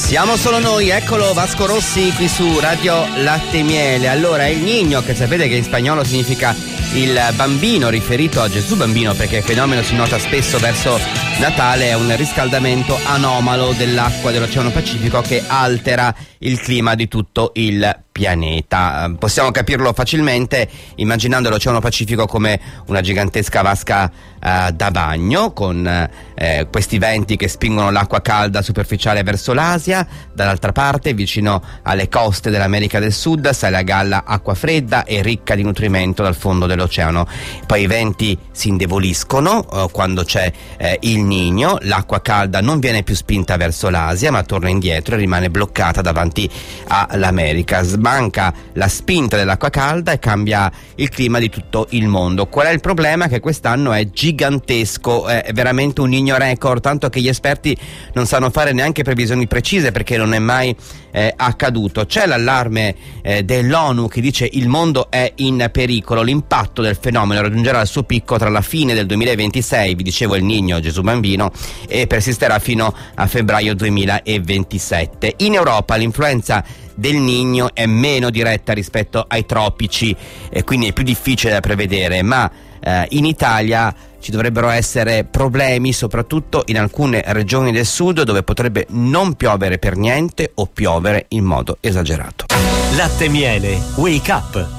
Siamo solo noi, eccolo Vasco Rossi qui su Radio Latte e Miele. Allora, il Niño, che sapete che in spagnolo significa il bambino, riferito a Gesù bambino, perché il fenomeno si nota spesso verso Natale, è un riscaldamento anomalo dell'acqua dell'Oceano Pacifico che altera il clima di tutto il pianeta. Possiamo capirlo facilmente immaginando l'Oceano Pacifico come una gigantesca vasca da bagno, con questi venti che spingono l'acqua calda superficiale verso l'Asia. Dall'altra parte, vicino alle coste dell'America del Sud, sale a galla acqua fredda e ricca di nutrimento dal fondo dell'oceano. Poi i venti si indeboliscono quando c'è il Niño, l'acqua calda non viene più spinta verso l'Asia ma torna indietro e rimane bloccata davanti all'America. Sbanca la spinta dell'acqua calda e cambia il clima di tutto il mondo. Qual è il problema? Che quest'anno è gigantesco, è veramente un Niño record, tanto che gli esperti non sanno fare neanche previsioni precise perché non è mai accaduto. C'è l'allarme dell'ONU che dice il mondo è in pericolo, l'impatto del fenomeno raggiungerà il suo picco tra la fine del 2026, vi dicevo il Niño Gesù bambino, e persisterà fino a febbraio 2027. In Europa l'influenza del Niño è meno diretta rispetto ai tropici e quindi è più difficile da prevedere, ma in Italia ci dovrebbero essere problemi soprattutto in alcune regioni del sud dove potrebbe non piovere per niente o piovere in modo esagerato. Latte e Miele, Wake Up.